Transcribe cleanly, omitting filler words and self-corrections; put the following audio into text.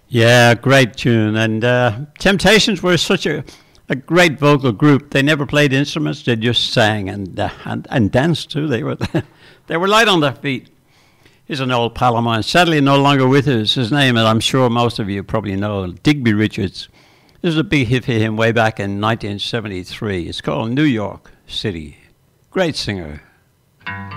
Yeah, great tune. And Temptations were such a great vocal group. They never played instruments; they just sang and danced too. They were they were light on their feet. He's an old pal of mine, sadly no longer with us. His name, and I'm sure most of you probably know, Digby Richards. This was a big hit for him way back in 1973. It's called New York City. Great singer.